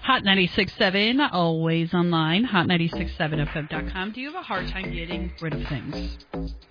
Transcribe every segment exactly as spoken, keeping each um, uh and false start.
Hot ninety-six point seven, always online, hot ninety-six point seven F M dot com. Do you have a hard time getting rid of things?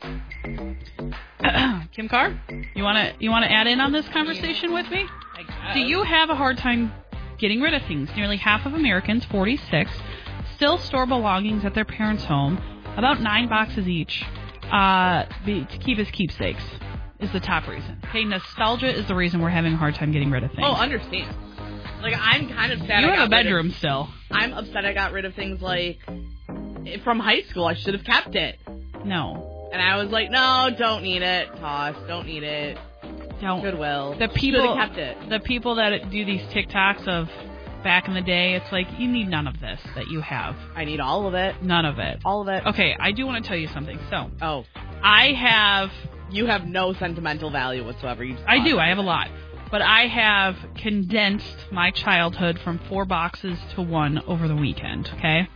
Kim Carr, you want to you want to add in on this conversation with me? I guess. Do you have a hard time getting rid of things? Nearly half of Americans, forty-six, still store belongings at their parents' home, about nine boxes each, uh, be, to keep as keepsakes is the top reason. Okay, nostalgia is the reason we're having a hard time getting rid of things. Oh, understand. Like, I'm kind of sad You I have a got rid bedroom of, still. I'm upset I got rid of things like, from high school, I should have kept it. No. And I was like, no, don't need it. Toss, don't need it. Don't. Goodwill. The people, should have kept it. The people that do these TikToks of back in the day, it's like, you need none of this that you have. I need all of it. None of it. All of it. Okay, I do want to tell you something. So, Oh. I have... You have no sentimental value whatsoever. You just I do. I have a lot. But I have condensed my childhood from four boxes to one over the weekend, okay?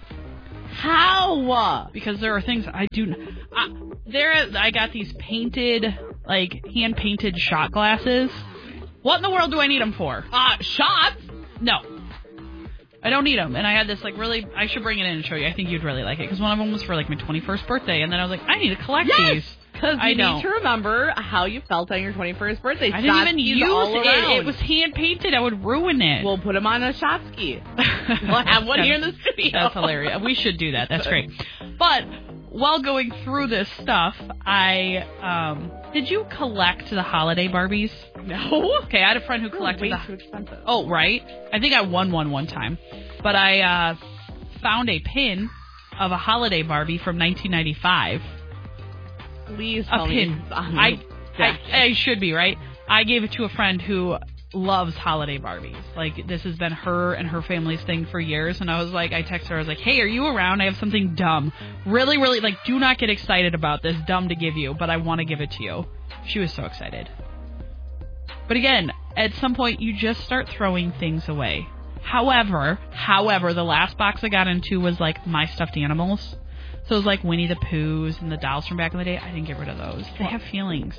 How? Because there are things I do... I, there, I got these painted, like, hand-painted shot glasses. What in the world do I need them for? Uh, shots? No. I don't need them. And I had this, like, really... I should bring it in and show you. I think you'd really like it. Because one of them was for, like, my twenty-first birthday. And then I was like, I need to collect yes! these. Because you I need don't. to remember how you felt on your twenty-first birthday. I didn't even Shotskis use all it. around. It was hand-painted. I would ruin it. We'll put them on a shot ski. We'll have one here in the studio. That's hilarious. We should do that. That's great. But while going through this stuff, I... um Did you collect the holiday Barbies? No. Okay, I had a friend who collected way the... too expensive. Oh, right. I think I won one one time. But I uh found a pin of a holiday Barbie from nineteen ninety-five. Please A tell me pin. it's on I, the I I should be, right? I gave it to a friend who loves holiday Barbies. Like, this has been her and her family's thing for years. And I was like, I texted her, I was like, hey, are you around? I have something dumb. Really, really, like, do not get excited about this. Dumb to give you, but I want to give it to you. She was so excited. But again, at some point, you just start throwing things away. However, however, the last box I got into was, like, my stuffed animals. So it was like Winnie the Poohs and the dolls from back in the day. I didn't get rid of those. They have feelings.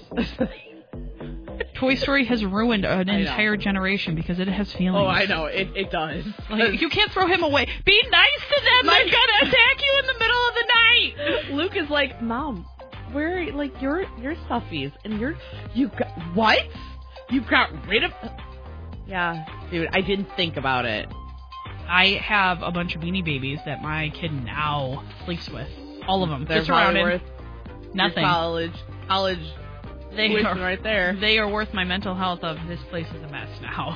Toy Story has ruined an entire generation because it has feelings. Oh, I know. It it does. Like, you can't throw him away. Be nice to them. They're gonna attack you in the middle of the night. Luke is like, Mom, where like your your stuffies and your you got what? You got rid of? Yeah, dude. I didn't think about it. I have a bunch of Beanie Babies that my kid now sleeps with. All of them. They're Just probably around worth nothing. Your college college. They tuition are right there. They are worth my mental health of this place is a mess now.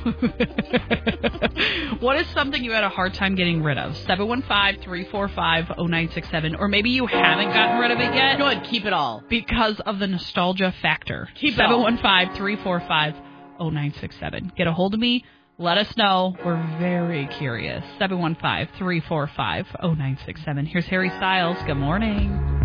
What is something you had a hard time getting rid of? seven one five, three four five, zero nine six seven. Or maybe you haven't gotten rid of it yet. Good, keep it all. Because of the nostalgia factor. Keep it all. seven one five, three four five, zero nine six seven. Get a hold of me. Let us know. We're very curious. seven one five, three four five, zero nine six seven. Here's Harry Styles. Good morning.